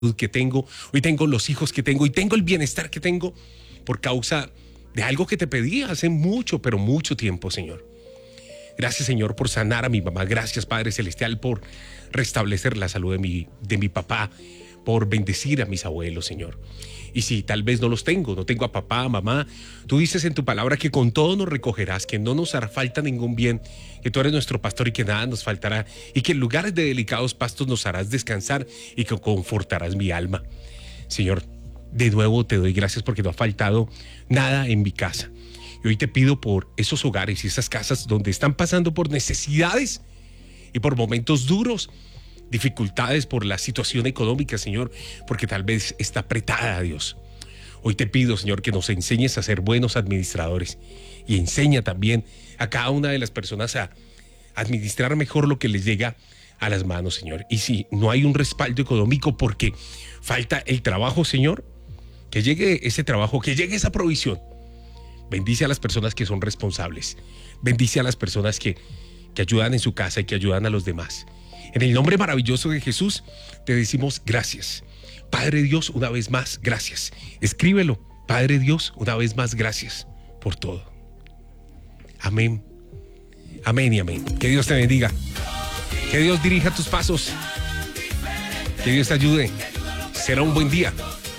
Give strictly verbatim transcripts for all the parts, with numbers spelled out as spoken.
que tengo, hoy tengo los hijos que tengo y tengo el bienestar que tengo por causa de algo que te pedí hace mucho, pero mucho tiempo, Señor. Gracias, Señor, por sanar a mi mamá. Gracias, Padre Celestial, por restablecer la salud de mi, de mi papá, por bendecir a mis abuelos, Señor. Y si tal vez no los tengo, no tengo a papá, a mamá, tú dices en tu palabra que con todo nos recogerás, que no nos hará falta ningún bien, que tú eres nuestro pastor y que nada nos faltará, y que en lugares de delicados pastos nos harás descansar y que confortarás mi alma. Señor, de nuevo te doy gracias porque no ha faltado nada en mi casa. Y hoy te pido por esos hogares y esas casas donde están pasando por necesidades y por momentos duros, dificultades por la situación económica, Señor, porque tal vez está apretada, Dios. Hoy te pido, Señor, que nos enseñes a ser buenos administradores y enseña también a cada una de las personas a administrar mejor lo que les llega a las manos, Señor. Y si no hay un respaldo económico porque falta el trabajo, Señor, que llegue ese trabajo, que llegue esa provisión. Bendice a las personas que son responsables. Bendice a las personas que, que ayudan en su casa y que ayudan a los demás. En el nombre maravilloso de Jesús, te decimos gracias. Padre Dios, una vez más, gracias. Escríbelo. Padre Dios, una vez más, gracias por todo. Amén. Amén y amén. Que Dios te bendiga. Que Dios dirija tus pasos. Que Dios te ayude. Será un buen día.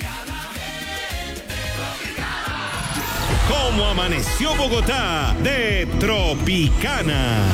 ¿Cómo amaneció Bogotá? De Tropicana.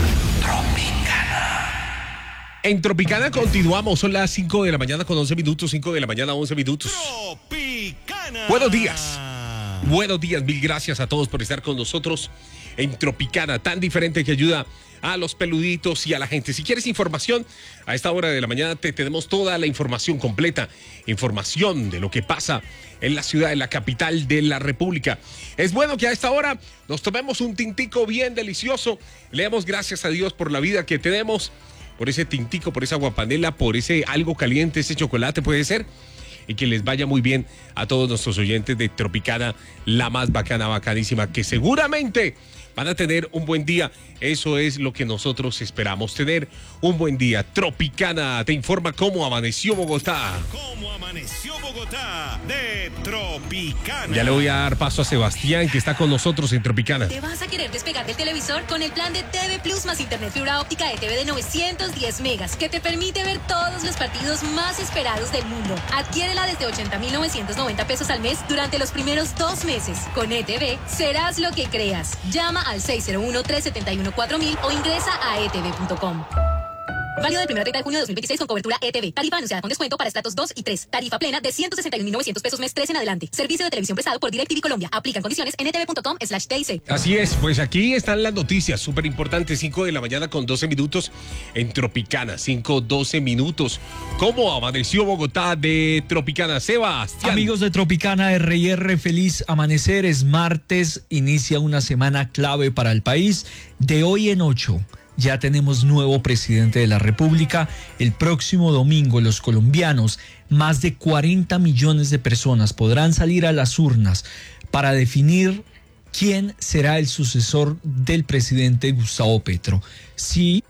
En Tropicana continuamos, son las cinco de la mañana con once minutos, cinco de la mañana, once minutos. Tropicana. Buenos días, buenos días, mil gracias a todos por estar con nosotros en Tropicana, tan diferente que ayuda a los peluditos y a la gente. Si quieres información, a esta hora de la mañana te tenemos toda la información completa, información de lo que pasa en la ciudad, en la capital de la República. Es bueno que a esta hora nos tomemos un tintico bien delicioso, le damos gracias a Dios por la vida que tenemos, por ese tintico, por esa aguapanela, por ese algo caliente, ese chocolate puede ser, y que les vaya muy bien a todos nuestros oyentes de Tropicana, la más bacana, bacanísima, que seguramente van a tener un buen día. Eso es lo que nosotros esperamos, tener un buen día. Tropicana te informa cómo amaneció Bogotá. ¿Cómo amaneció Bogotá? De Tropicana. Ya le voy a dar paso a Sebastián, que está con nosotros en Tropicana. ¿Te vas a querer despegar del televisor con el plan de T V Plus más internet fibra óptica de T V de novecientos diez megas, que te permite ver todos los partidos más esperados del mundo? Adquiérela desde ochenta mil novecientos noventa pesos al mes durante los primeros dos meses. Con E T V serás lo que creas. Llama al seis cero uno, tres siete uno, cuatro mil o ingresa a e t v punto com. Válido del primero al treinta de junio de dos mil veintiséis con cobertura E T V. Tarifa anunciada con descuento para estratos dos y tres. Tarifa plena de ciento sesenta y un mil novecientos pesos mes tres en adelante. Servicio de televisión prestado por DirecTV Colombia. Aplican condiciones en e t v punto com slash t i c. Así es, pues aquí están las noticias súper importantes. cinco de la mañana con doce minutos en Tropicana. cinco, doce minutos. ¿Cómo amaneció Bogotá de Tropicana? Sebastián. Amigos de Tropicana R y R, feliz amanecer. Es martes, inicia una semana clave para el país. De hoy en ocho. Ya tenemos nuevo presidente de la República. El próximo domingo los colombianos, más de cuarenta millones de personas, podrán salir a las urnas para definir quién será el sucesor del presidente Gustavo Petro. Sí.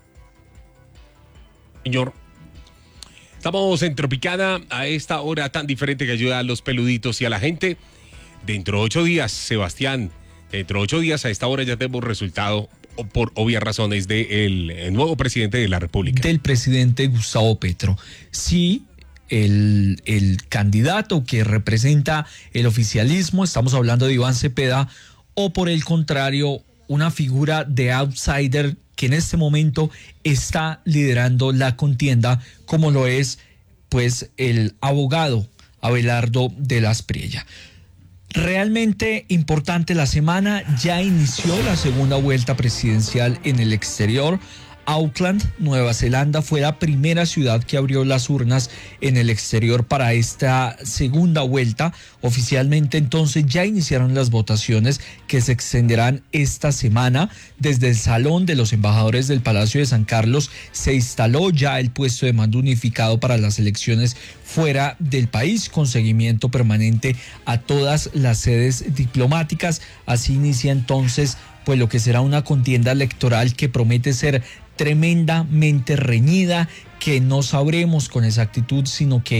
Señor, estamos en Tropicana a esta hora tan diferente que ayuda a los peluditos y a la gente. Dentro de ocho días, Sebastián, dentro de ocho días a esta hora ya tenemos resultado, por obvias razones, del de nuevo presidente de la República. Del presidente Gustavo Petro. Sí, el, el candidato que representa el oficialismo, estamos hablando de Iván Cepeda, o por el contrario, una figura de outsider que en este momento está liderando la contienda, como lo es pues el abogado Abelardo de las Priella. Realmente importante la semana, ya inició la segunda vuelta presidencial en el exterior. Auckland, Nueva Zelanda, fue la primera ciudad que abrió las urnas en el exterior para esta segunda vuelta. Oficialmente entonces ya iniciaron las votaciones que se extenderán esta semana. Desde el Salón de los Embajadores del Palacio de San Carlos se instaló ya el puesto de mando unificado para las elecciones fuera del país, con seguimiento permanente a todas las sedes diplomáticas. Así inicia entonces pues lo que será una contienda electoral que promete ser tremendamente reñida, que no sabremos con exactitud, sino que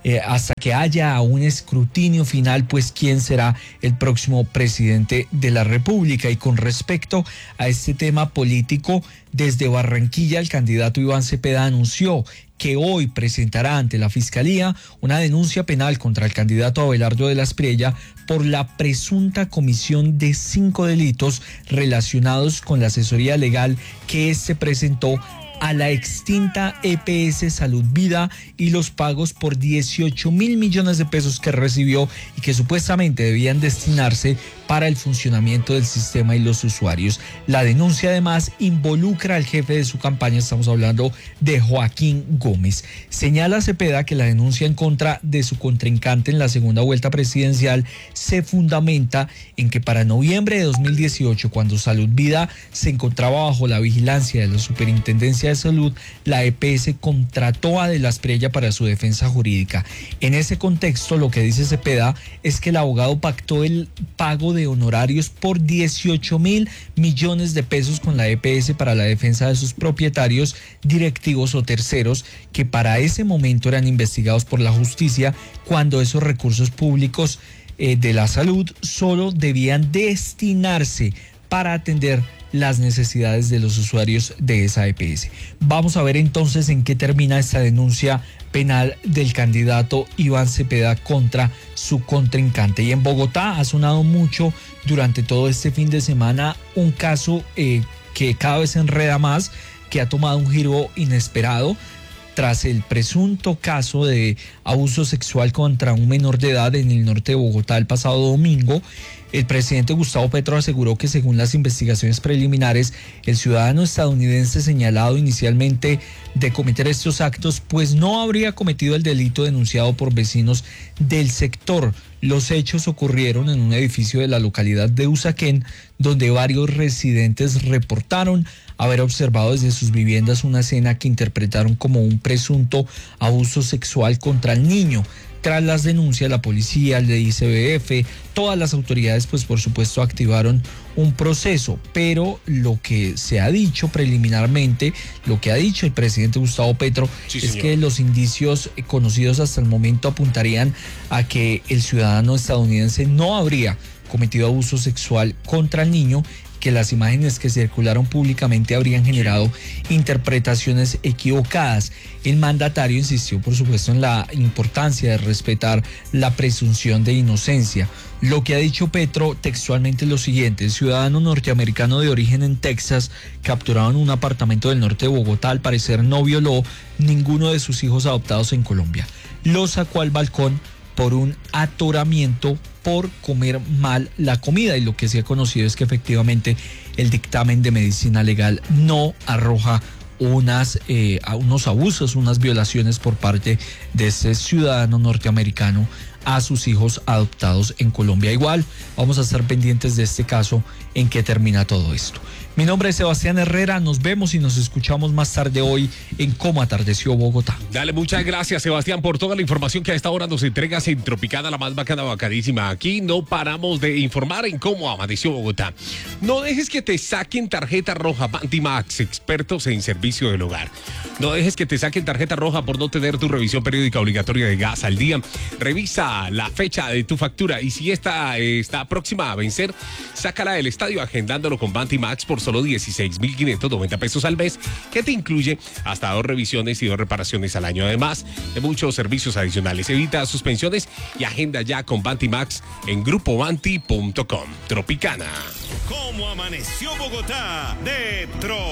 eh, hasta que haya un escrutinio final, pues quién será el próximo presidente de la República. Y con respecto a este tema político, desde Barranquilla el candidato Iván Cepeda anunció que hoy presentará ante la Fiscalía una denuncia penal contra el candidato Abelardo de la Espriella por la presunta comisión de cinco delitos relacionados con la asesoría legal que éste presentó a la extinta E P S Salud Vida y los pagos por dieciocho mil millones de pesos que recibió y que supuestamente debían destinarse para el funcionamiento del sistema y los usuarios. La denuncia además involucra al jefe de su campaña, estamos hablando de Joaquín Gómez. Señala Cepeda que la denuncia en contra de su contrincante en la segunda vuelta presidencial se fundamenta en que para noviembre de dos mil dieciocho, cuando Salud Vida se encontraba bajo la vigilancia de la Superintendencia de Salud, la E P S contrató a De la Espriella para su defensa jurídica. En ese contexto, lo que dice Cepeda es que el abogado pactó el pago de honorarios por dieciocho mil millones de pesos con la E P S para la defensa de sus propietarios, directivos o terceros que para ese momento eran investigados por la justicia, cuando esos recursos públicos eh, de la salud solo debían destinarse para atender las necesidades de los usuarios de esa E P S. Vamos a ver entonces en qué termina esta denuncia penal del candidato Iván Cepeda contra su contrincante. Y en Bogotá ha sonado mucho durante todo este fin de semana un caso eh, que cada vez se enreda más, que ha tomado un giro inesperado tras el presunto caso de abuso sexual contra un menor de edad en el norte de Bogotá el pasado domingo. El presidente Gustavo Petro aseguró que según las investigaciones preliminares, el ciudadano estadounidense señalado inicialmente de cometer estos actos, pues no habría cometido el delito denunciado por vecinos del sector. Los hechos ocurrieron en un edificio de la localidad de Usaquén, donde varios residentes reportaron haber observado desde sus viviendas una escena que interpretaron como un presunto abuso sexual contra el niño. Tras las denuncias, la policía, el de I C B F, todas las autoridades, pues por supuesto activaron un proceso, pero lo que se ha dicho preliminarmente, lo que ha dicho el presidente Gustavo Petro, sí, es señor. que los indicios conocidos hasta el momento apuntarían a que el ciudadano estadounidense no habría cometido abuso sexual contra el niño, que las imágenes que circularon públicamente habrían generado interpretaciones equivocadas. El mandatario insistió, por supuesto, en la importancia de respetar la presunción de inocencia. Lo que ha dicho Petro textualmente es lo siguiente: el ciudadano norteamericano de origen en Texas, capturado en un apartamento del norte de Bogotá, al parecer no violó ninguno de sus hijos adoptados en Colombia. Lo sacó al balcón por un atoramiento por comer mal la comida, y lo que se ha conocido es que efectivamente el dictamen de medicina legal no arroja unas, eh, unos abusos, unas violaciones por parte de ese ciudadano norteamericano a sus hijos adoptados en Colombia. Igual vamos a estar pendientes de este caso, en qué termina todo esto. Mi nombre es Sebastián Herrera, nos vemos y nos escuchamos más tarde hoy en Cómo Atardeció Bogotá. Dale, muchas gracias, Sebastián, por toda la información que a esta hora nos entregas en Tropicana, la más bacana, bacadísima. Aquí no paramos de informar en Cómo Amaneció Bogotá. No dejes que te saquen tarjeta roja. Bantimax, expertos en servicio del hogar. No dejes que te saquen tarjeta roja por no tener tu revisión periódica obligatoria de gas al día. Revisa la fecha de tu factura y si esta eh, está próxima a vencer, sácala del estadio agendándolo con Bantimax por solo dieciséis mil quinientos noventa pesos al mes, que te incluye hasta dos revisiones y dos reparaciones al año, además de muchos servicios adicionales. Evita suspensiones y agenda ya con Bantimax en grupo banti punto com. Tropicana. ¿Cómo amaneció Bogotá? De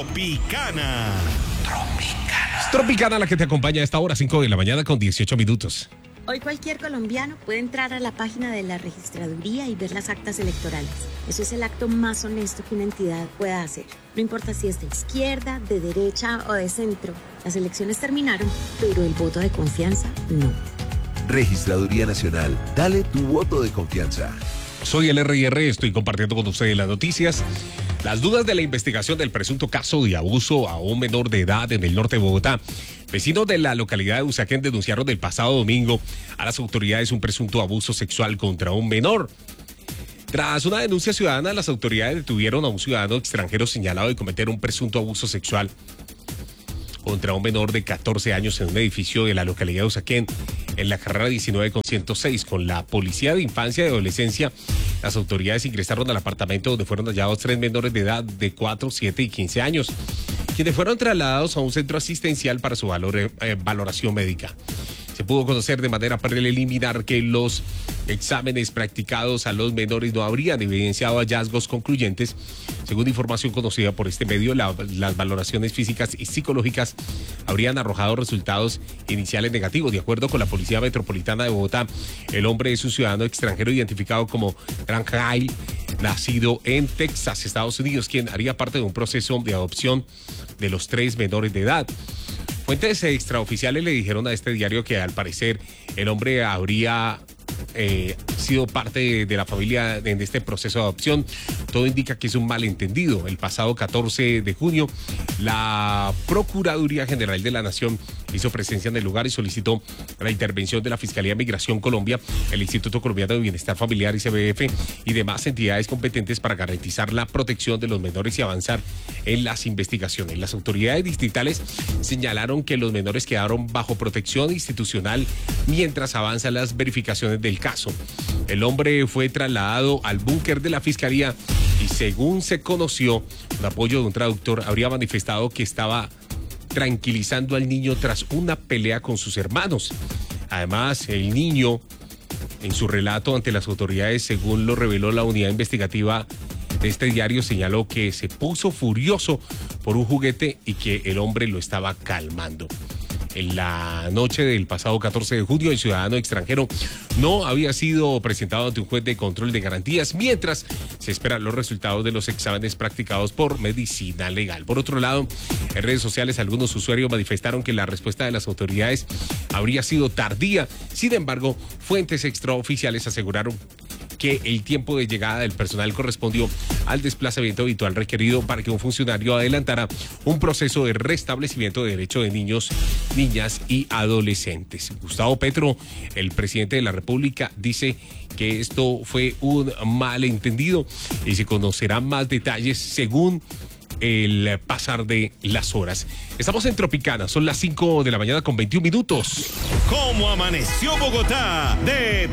Tropicana. Tropicana. Tropicana, la que te acompaña a esta hora, cinco de la mañana con dieciocho minutos. Hoy cualquier colombiano puede entrar a la página de la registraduría y ver las actas electorales. Eso es el acto más honesto que una entidad pueda hacer. No importa si es de izquierda, de derecha o de centro. Las elecciones terminaron, pero el voto de confianza no. Registraduría Nacional, dale tu voto de confianza. Soy el R R, estoy compartiendo con ustedes las noticias. Las dudas de la investigación del presunto caso de abuso a un menor de edad en el norte de Bogotá. Vecinos de la localidad de Usaquén denunciaron el pasado domingo a las autoridades un presunto abuso sexual contra un menor. Tras una denuncia ciudadana, las autoridades detuvieron a un ciudadano extranjero señalado de cometer un presunto abuso sexual contra un menor de catorce años en un edificio de la localidad de Usaquén. en la carrera diecinueve con ciento seis. Con la Policía de Infancia y Adolescencia, las autoridades ingresaron al apartamento donde fueron hallados tres menores de edad de cuatro, siete y quince años, quienes fueron trasladados a un centro asistencial para su valor, eh, valoración médica. Se pudo conocer de manera preliminar que los exámenes practicados a los menores no habrían evidenciado hallazgos concluyentes. Según información conocida por este medio, la, las valoraciones físicas y psicológicas habrían arrojado resultados iniciales negativos. De acuerdo con la Policía Metropolitana de Bogotá, el hombre es un ciudadano extranjero identificado como Granjay, nacido en Texas, Estados Unidos, quien haría parte de un proceso de adopción de los tres menores de edad. Fuentes extraoficiales le dijeron a este diario que al parecer el hombre habría eh, sido parte de, de la familia en este proceso de adopción. Todo indica que es un malentendido. El pasado catorce de junio, la Procuraduría General de la Nación hizo presencia en el lugar y solicitó la intervención de la Fiscalía de Migración Colombia, el Instituto Colombiano de Bienestar Familiar, I C B F, y demás entidades competentes para garantizar la protección de los menores y avanzar en las investigaciones. Las autoridades distritales señalaron que los menores quedaron bajo protección institucional mientras avanzan las verificaciones del caso. El hombre fue trasladado al búnker de la Fiscalía y, según se conoció, con apoyo de un traductor, habría manifestado que estaba tranquilizando al niño tras una pelea con sus hermanos. Además, el niño, en su relato ante las autoridades, según lo reveló la unidad investigativa de este diario, señaló que se puso furioso por un juguete y que el hombre lo estaba calmando. En la noche del pasado catorce de junio, el ciudadano extranjero no había sido presentado ante un juez de control de garantías, mientras se esperan los resultados de los exámenes practicados por medicina legal. Por otro lado, en redes sociales algunos usuarios manifestaron que la respuesta de las autoridades habría sido tardía. Sin embargo, fuentes extraoficiales aseguraron que el tiempo de llegada del personal correspondió al desplazamiento habitual requerido para que un funcionario adelantara un proceso de restablecimiento de derechos de niños, niñas y adolescentes. Gustavo Petro, el presidente de la República, dice que esto fue un malentendido y se conocerán más detalles según el pasar de las horas. Estamos en Tropicana, son las cinco de la mañana con veintiún minutos. ¿Cómo amaneció Bogotá? De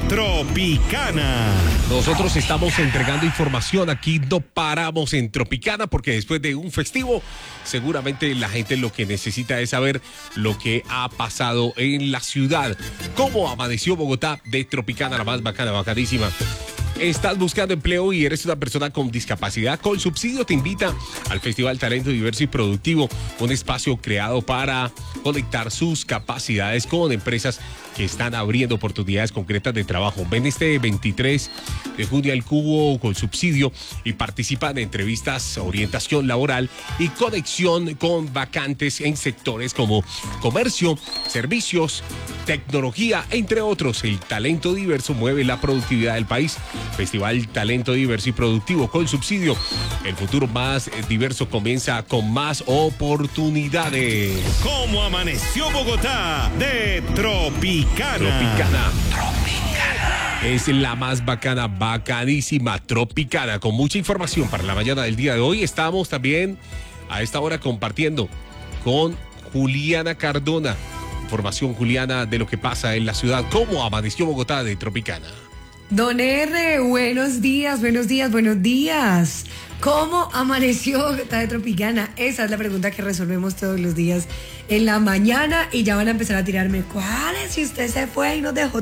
Tropicana. Nosotros estamos entregando información aquí, no paramos en Tropicana porque después de un festivo seguramente la gente lo que necesita es saber lo que ha pasado en la ciudad. ¿Cómo amaneció Bogotá? De Tropicana, la más bacana, bacanísima. ¿Estás buscando empleo y eres una persona con discapacidad? Colsubsidio te invita al Festival Talento Diverso y Productivo, un espacio creado para conectar sus capacidades con empresas que están abriendo oportunidades concretas de trabajo. Ven este veintitrés de junio al Cubo Colsubsidio y participa en entrevistas, orientación laboral y conexión con vacantes en sectores como comercio, servicios, tecnología, entre otros. El talento diverso mueve la productividad del país. Festival Talento Diverso y Productivo Colsubsidio. El futuro más diverso comienza con más oportunidades. ¿Cómo amaneció Bogotá? De Tropicana. Tropicana. Tropicana. Es la más bacana, bacanísima, Tropicana, con mucha información para la mañana del día de hoy. Estamos también a esta hora compartiendo con Juliana Cardona. Información, Juliana, de lo que pasa en la ciudad. ¿Cómo amaneció Bogotá? De Tropicana. Don R, buenos días, buenos días, buenos días. ¿Cómo amaneció Bogotá de Tropicana? Esa es la pregunta que resolvemos todos los días en la mañana y ya van a empezar a tirarme. ¿Cuál es? Si usted se fue y nos dejó...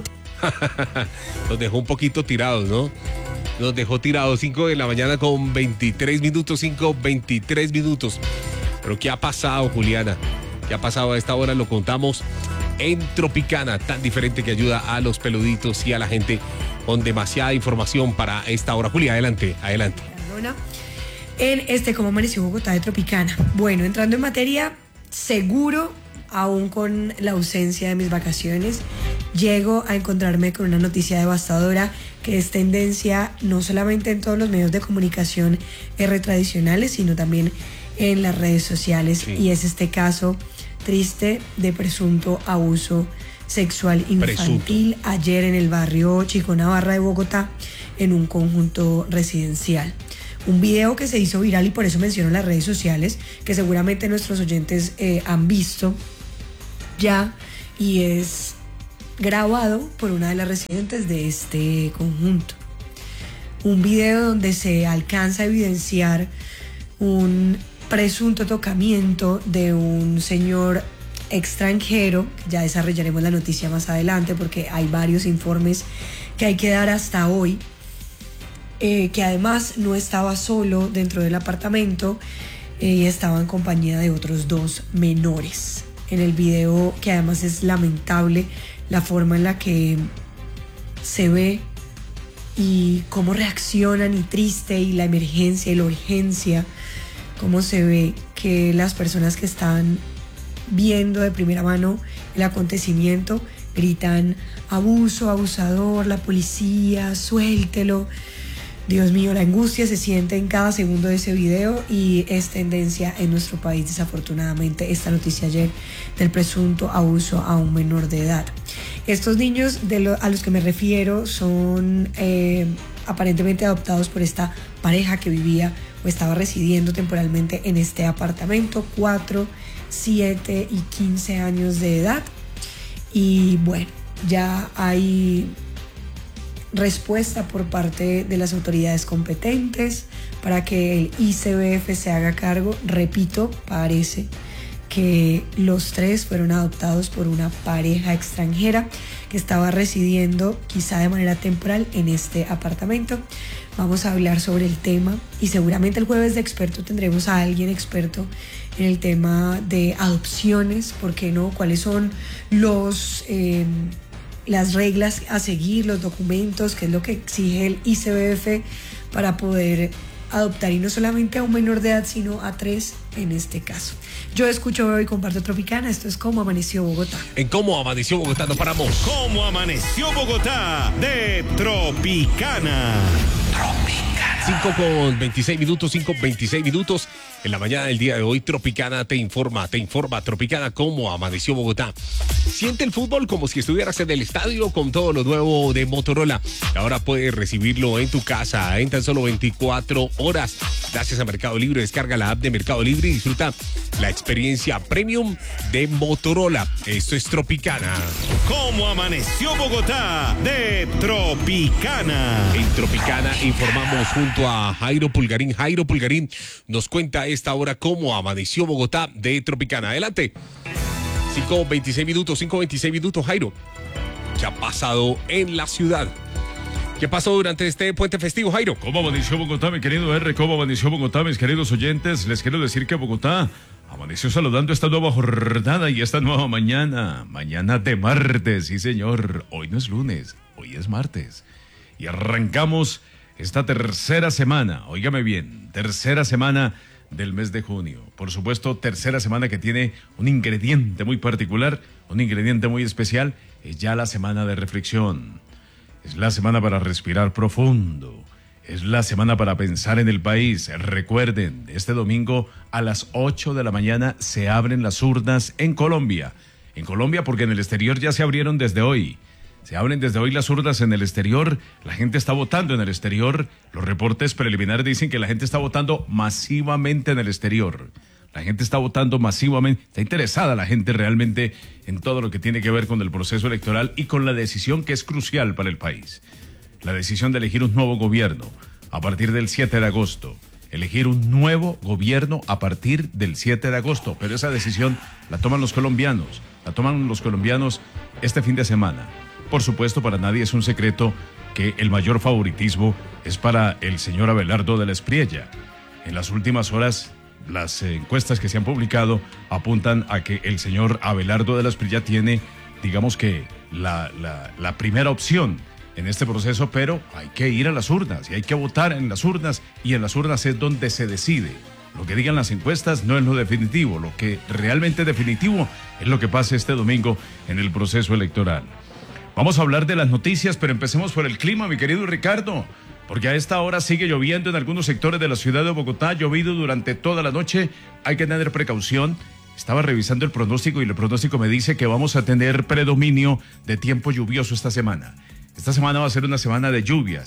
Nos dejó un poquito tirados, ¿no? Nos dejó tirados, cinco de la mañana con veintitrés minutos, cinco, veintitrés minutos. Pero ¿qué ha pasado, Juliana? ¿Qué ha pasado a esta hora? Lo contamos en Tropicana, tan diferente que ayuda a los peluditos y a la gente con demasiada información para esta hora. Julia, adelante, adelante. En este Cómo amaneció Bogotá de Tropicana. Bueno, entrando en materia, seguro, aún con la ausencia de mis vacaciones, llego a encontrarme con una noticia devastadora que es tendencia no solamente en todos los medios de comunicación R tradicionales, sino también en las redes sociales. Sí. Y es este caso triste de presunto abuso sexual infantil presunto. Ayer en el barrio Chico Navarra de Bogotá, en un conjunto residencial. Un video que se hizo viral y por eso menciono las redes sociales, que seguramente nuestros oyentes eh, han visto ya, y es grabado por una de las residentes de este conjunto. Un video donde se alcanza a evidenciar un presunto tocamiento de un señor extranjero. Ya desarrollaremos la noticia más adelante porque hay varios informes que hay que dar hasta hoy, eh, que además no estaba solo dentro del apartamento eh, y estaba en compañía de otros dos menores. En el video, que además es lamentable la forma en la que se ve y cómo reaccionan, y triste, y la emergencia y la urgencia, cómo se ve que las personas que están viendo de primera mano el acontecimiento gritan abuso, abusador, la policía, suéltelo. Dios mío, la angustia se siente en cada segundo de ese video y es tendencia en nuestro país, desafortunadamente, esta noticia ayer del presunto abuso a un menor de edad. Estos niños de lo, a los que me refiero son eh, aparentemente adoptados por esta pareja que vivía o estaba residiendo temporalmente en este apartamento, cuatro, siete y quince años de edad. Y bueno, ya hay respuesta por parte de las autoridades competentes para que el I C B F se haga cargo. Repito, parece que los tres fueron adoptados por una pareja extranjera que estaba residiendo quizá de manera temporal en este apartamento. Vamos a hablar sobre el tema y seguramente el jueves de experto tendremos a alguien experto en el tema de adopciones, ¿por qué no? ¿Cuáles son los... Eh, las reglas a seguir, los documentos, qué es lo que exige el I C B F para poder adoptar, y no solamente a un menor de edad, sino a tres en este caso? Yo escucho, veo y comparto Tropicana. Esto es Cómo Amaneció Bogotá. En Cómo Amaneció Bogotá nos paramos. Cómo Amaneció Bogotá de Tropicana. cinco con veintiséis minutos, cinco con veintiséis minutos. En la mañana del día de hoy, Tropicana te informa, te informa Tropicana Cómo Amaneció Bogotá. Siente el fútbol como si estuvieras en el estadio con todo lo nuevo de Motorola. Ahora puedes recibirlo en tu casa en tan solo veinticuatro horas. Gracias a Mercado Libre, descarga la app de Mercado Libre y disfruta la experiencia premium de Motorola. Esto es Tropicana. Cómo Amaneció Bogotá de Tropicana. En Tropicana informamos junto a Jairo Pulgarín. Jairo Pulgarín nos cuenta a esta hora cómo amaneció Bogotá de Tropicana. Adelante. cinco veintiséis minutos, cinco veintiséis minutos, Jairo. ¿Qué ha pasado en la ciudad? ¿Qué pasó durante este puente festivo, Jairo? ¿Cómo amaneció Bogotá, mi querido R? ¿Cómo amaneció Bogotá, mis queridos oyentes? Les quiero decir que Bogotá amaneció saludando esta nueva jornada y esta nueva mañana. Mañana de martes, sí señor. Hoy no es lunes, hoy es martes. Y arrancamos esta tercera semana, óigame bien, tercera semana del mes de junio. Por supuesto, tercera semana que tiene un ingrediente muy particular, un ingrediente muy especial. Es ya la semana de reflexión. Es la semana para respirar profundo. Es la semana para pensar en el país. Recuerden, este domingo a las ocho de la mañana se abren las urnas en Colombia. En Colombia porque en el exterior ya se abrieron desde hoy. Se abren desde hoy las urnas en el exterior. La gente está votando en el exterior. Los reportes preliminares dicen que la gente está votando masivamente en el exterior. La gente está votando masivamente. Está interesada la gente realmente en todo lo que tiene que ver con el proceso electoral y con la decisión que es crucial para el país. La decisión de elegir un nuevo gobierno a partir del siete de agosto. Elegir un nuevo gobierno a partir del siete de agosto. Pero esa decisión la toman los colombianos. La toman los colombianos este fin de semana. Por supuesto, para nadie es un secreto que el mayor favoritismo es para el señor Abelardo de la Espriella. En las últimas horas, las encuestas que se han publicado apuntan a que el señor Abelardo de la Espriella tiene, digamos que, la, la, la primera opción en este proceso, pero hay que ir a las urnas y hay que votar en las urnas, y en las urnas es donde se decide. Lo que digan las encuestas no es lo definitivo, lo que realmente es definitivo es lo que pase este domingo en el proceso electoral. Vamos a hablar de las noticias, pero empecemos por el clima, mi querido Ricardo, porque a esta hora sigue lloviendo en algunos sectores de la ciudad de Bogotá. Ha llovido durante toda la noche, hay que tener precaución. Estaba revisando el pronóstico y el pronóstico me dice que vamos a tener predominio de tiempo lluvioso esta semana. Esta semana va a ser una semana de lluvias,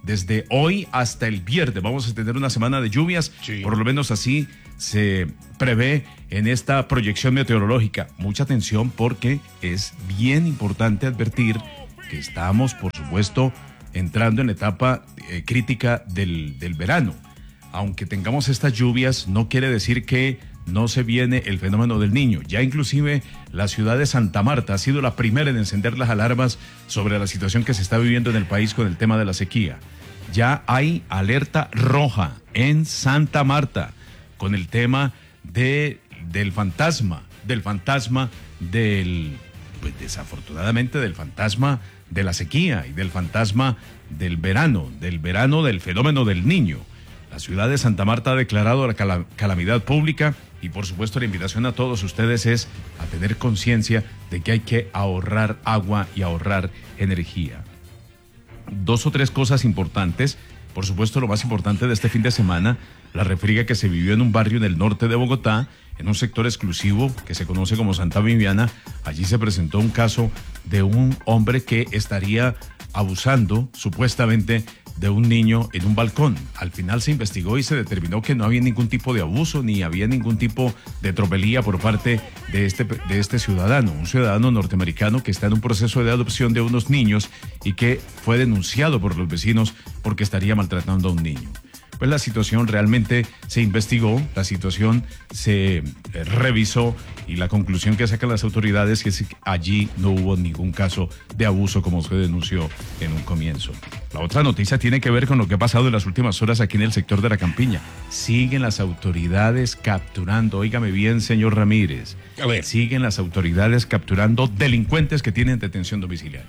desde hoy hasta el viernes vamos a tener una semana de lluvias, Sí. por lo menos así se prevé en esta proyección meteorológica. Mucha atención porque es bien importante advertir que estamos, por supuesto, entrando en la etapa eh, crítica del, del verano. Aunque tengamos estas lluvias, no quiere decir que no se viene el fenómeno del Niño. Ya inclusive la ciudad de Santa Marta ha sido la primera en encender las alarmas sobre la situación que se está viviendo en el país con el tema de la sequía. Ya hay alerta roja en Santa Marta con el tema de, del fantasma, del fantasma del, pues desafortunadamente del fantasma de la sequía y del fantasma del verano, del verano del fenómeno del Niño. La ciudad de Santa Marta ha declarado la cala- calamidad pública y por supuesto la invitación a todos ustedes es a tener conciencia de que hay que ahorrar agua y ahorrar energía. Dos o tres cosas importantes. Por supuesto, lo más importante de este fin de semana, la refriega que se vivió en un barrio en el norte de Bogotá, en un sector exclusivo que se conoce como Santa Viviana. Allí se presentó un caso de un hombre que estaría abusando supuestamente de un niño en un balcón. Al final se investigó y se determinó que no había ningún tipo de abuso ni había ningún tipo de tropelía por parte de este, de este ciudadano, un ciudadano norteamericano que está en un proceso de adopción de unos niños y que fue denunciado por los vecinos porque estaría maltratando a un niño. Pues la situación realmente se investigó, la situación se eh, revisó y la conclusión que sacan las autoridades es que allí no hubo ningún caso de abuso como se denunció en un comienzo. La otra noticia tiene que ver con lo que ha pasado en las últimas horas aquí en el sector de la Campiña. Siguen las autoridades capturando, óigame bien, señor Ramírez, A ver. siguen las autoridades capturando delincuentes que tienen detención domiciliaria.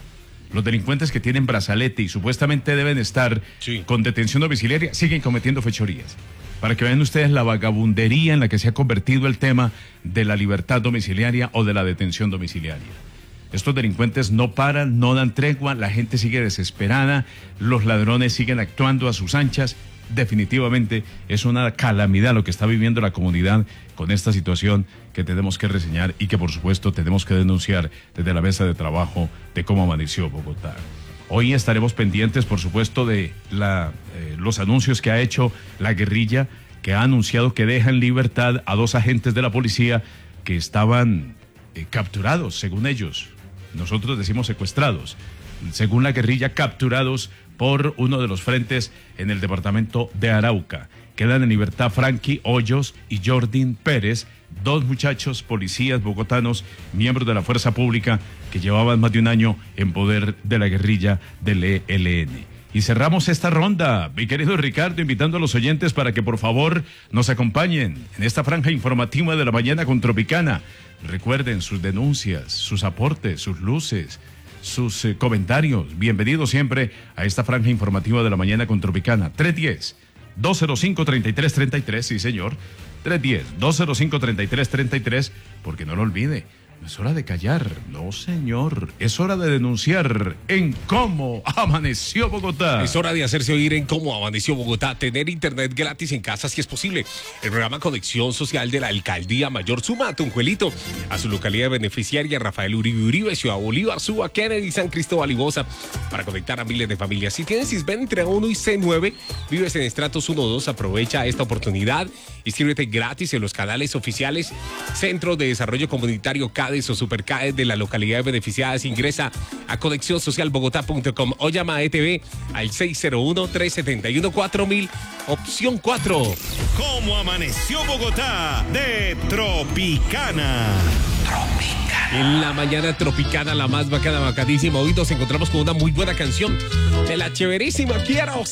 Los delincuentes que tienen brazalete y supuestamente deben estar Sí. con detención domiciliaria siguen cometiendo fechorías. Para que vean ustedes la vagabundería en la que se ha convertido el tema de la libertad domiciliaria o de la detención domiciliaria. Estos delincuentes no paran, no dan tregua, la gente sigue desesperada, los ladrones siguen actuando a sus anchas. Definitivamente es una calamidad lo que está viviendo la comunidad con esta situación que tenemos que reseñar y que por supuesto tenemos que denunciar desde la mesa de trabajo de Cómo Amaneció Bogotá. Hoy estaremos pendientes, por supuesto, de la, eh, los anuncios que ha hecho la guerrilla, que ha anunciado que deja en libertad a dos agentes de la policía que estaban eh, capturados, según ellos. Nosotros decimos secuestrados. Según la guerrilla, capturados por uno de los frentes en el departamento de Arauca. Quedan en libertad Frankie Hoyos y Jordín Pérez, dos muchachos policías bogotanos, miembros de la fuerza pública que llevaban más de un año en poder de la guerrilla del E L N. Y cerramos esta ronda, mi querido Ricardo, invitando a los oyentes para que por favor nos acompañen en esta franja informativa de la mañana con Tropicana. Recuerden sus denuncias, sus aportes, sus luces, sus eh, comentarios. Bienvenidos siempre a esta franja informativa de la mañana con Tropicana. tres uno cero, dos cero cinco, tres tres tres tres, sí señor. tres uno cero, dos cero cinco, tres tres tres tres, porque no lo olvide. No es hora de callar, no señor, es hora de denunciar en Cómo Amaneció Bogotá. Es hora de hacerse oír en Cómo Amaneció Bogotá, tener internet gratis en casa si es posible. El programa Conexión Social de la Alcaldía Mayor suma a Tunjuelito, a su localidad beneficiaria Rafael Uribe Uribe, Ciudad Bolívar, Suba, Kennedy, San Cristóbal y Bosa, para conectar a miles de familias. Si tienes Sisbén entre A uno y C nueve, vives en estratos uno o dos, aprovecha esta oportunidad. Inscríbete gratis en los canales oficiales Centro de Desarrollo Comunitario CADES o Supercades de la localidad beneficiadas. Ingresa a conexión social bogotá punto com o llama a E T V al seis cero uno, tres siete uno, cuatro mil, opción cuatro. Cómo Amaneció Bogotá de Tropicana. En la mañana tropicana, la más bacana, bacadísima. Hoy nos encontramos con una muy buena canción de la chéverísima Quiero